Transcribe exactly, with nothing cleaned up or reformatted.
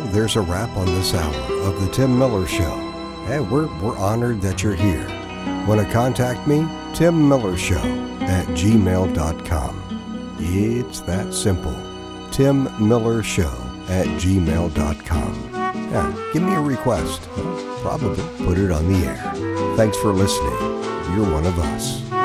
there's a wrap on this hour of The Tim Miller Show, and we're, we're honored that you're here. Want to contact me? Tim Miller Show at gmail dot com. It's that simple. Tim Miller Show at gmail dot com. Yeah, give me a request. I'll probably put it on the air. Thanks for listening. You're one of us.